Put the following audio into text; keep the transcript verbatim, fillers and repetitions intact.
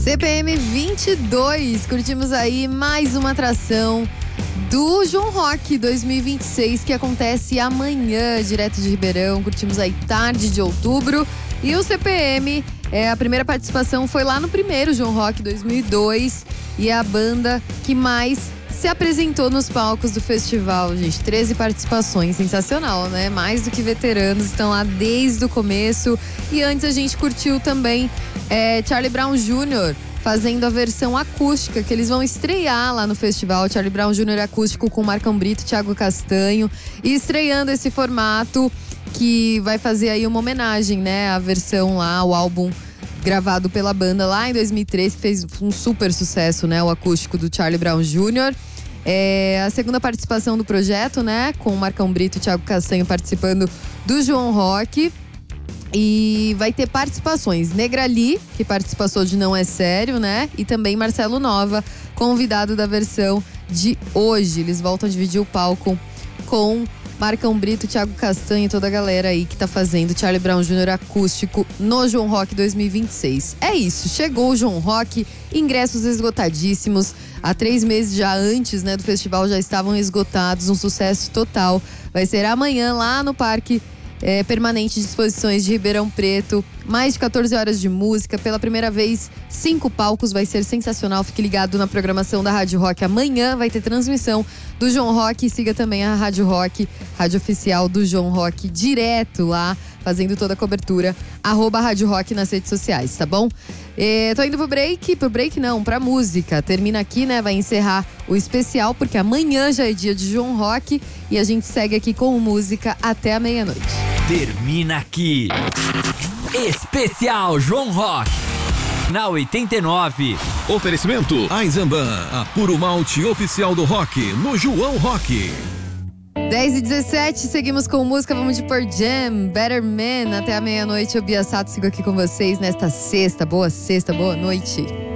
C P M vinte e dois, curtimos aí mais uma atração do João Rock dois mil e vinte e seis, que acontece amanhã, direto de Ribeirão. Curtimos aí tarde de outubro. E o C P M, é, a primeira participação foi lá no primeiro João Rock dois mil e dois. E é a banda que mais se apresentou nos palcos do festival, gente. treze participações, sensacional, né? Mais do que veteranos, estão lá desde o começo. E antes a gente curtiu também é, Charlie Brown Júnior fazendo a versão acústica, que eles vão estrear lá no festival. Charlie Brown Júnior acústico com Marcão Brito, Thiago Castanho. E estreando esse formato que vai fazer aí uma homenagem, né? A versão lá, o álbum gravado pela banda lá em dois mil e três, que fez um super sucesso, né? O acústico do Charlie Brown Júnior É a segunda participação do projeto, né? Com o Marcão Brito e Thiago Castanho participando do João Rock. E vai ter participações Negrali, que participou de Não É Sério, né? E também Marcelo Nova, convidado da versão de hoje. Eles voltam a dividir o palco com Marcão Brito, Thiago Castanho e toda a galera aí que tá fazendo Charlie Brown Júnior acústico no João Rock dois mil e vinte e seis. É isso, chegou o João Rock, ingressos esgotadíssimos. Há três meses já antes, né, do festival já estavam esgotados, um sucesso total. Vai ser amanhã lá no Parque É, permanente de exposições de Ribeirão Preto, mais de quatorze horas de música, pela primeira vez, cinco palcos, vai ser sensacional. Fique ligado na programação da Rádio Rock. Amanhã vai ter transmissão do João Rock e siga também a Rádio Rock, rádio oficial do João Rock, direto lá, fazendo toda a cobertura, arroba Rádio Rock nas redes sociais, tá bom? É, tô indo pro break, pro break não, pra música. Termina aqui, né, vai encerrar o especial, porque amanhã já é dia de João Rock e a gente segue aqui com música até a meia-noite. Termina aqui, Especial João Rock, na oitenta e nove. Oferecimento Eisenbahn, a puro malte oficial do rock, no João Rock. dez e dezessete, seguimos com música, vamos de Pearl Jam, Better Man, até a meia-noite. Eu, Bia Sato, sigo aqui com vocês nesta sexta. Boa sexta, boa noite.